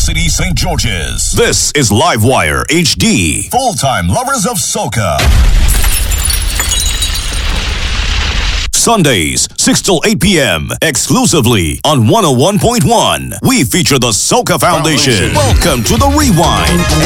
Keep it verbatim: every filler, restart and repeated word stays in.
City, Saint George's. This is Livewire H D. Full-time lovers of soca. Sundays, six till eight p.m. exclusively on one oh one point one. We feature the Soca Foundation. Foundation. Welcome to the Rewind.